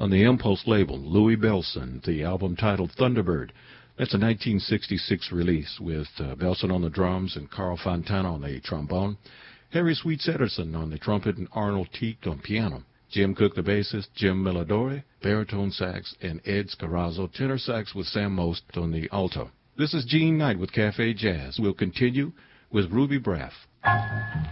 On the Impulse label, Louis Bellson, the album titled Thunderbird. That's a 1966 release with Bellson on the drums and Carl Fontana on the trombone, Harry Sweets Ederson on the trumpet, and Arnold Teague on piano. Jim Cook, the bassist, Jim Milladore, baritone sax, and Ed Scarazzo, tenor sax with Sam Most on the alto. This is Gene Knight with Cafe Jazz. We'll continue with Ruby Braff.